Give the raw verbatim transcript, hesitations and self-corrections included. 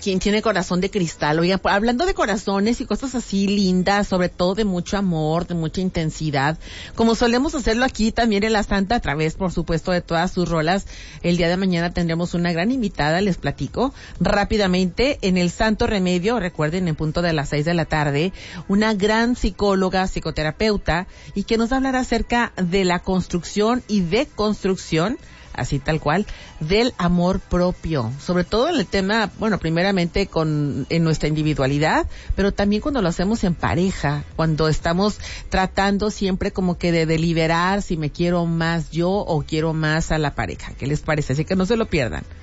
quien tiene corazón de cristal. Oigan, hablando de corazones y cosas así lindas, sobre todo de mucho amor, de mucha intensidad, como solemos hacerlo aquí también en La Santa, a través, por supuesto, de todas sus rolas. El día de mañana tendremos una gran invitada, les platico rápidamente, en el Santo Remedio, recuerden, en punto de las seis de la tarde, una gran psicóloga, psicoterapeuta, y que nos va a hablar acerca de la construcción y deconstrucción, así tal cual, del amor propio, sobre todo en el tema, bueno, primeramente con en nuestra individualidad, pero también cuando lo hacemos en pareja, cuando estamos tratando siempre como que de deliberar si me quiero más yo o quiero más a la pareja. ¿Qué les parece? Así que no se lo pierdan.